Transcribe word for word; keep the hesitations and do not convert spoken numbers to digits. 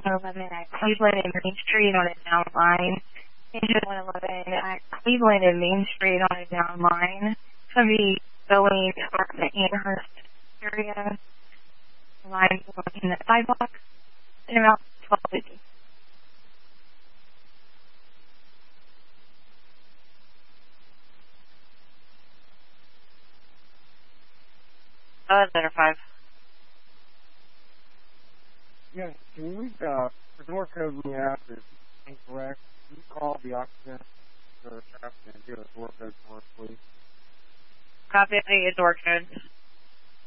eleven at Cleveland and Main Street on a down line. Engine one eleven at Cleveland and Main Street on a down line. It's going to be going toward the Amherst area. The line in the sidewalk in about twelve fifty. Uh, Center five. Yeah, can you read uh, the door code we have is incorrect? Can you call the occupant or traffic and give us door code for us, please? Copy a door code.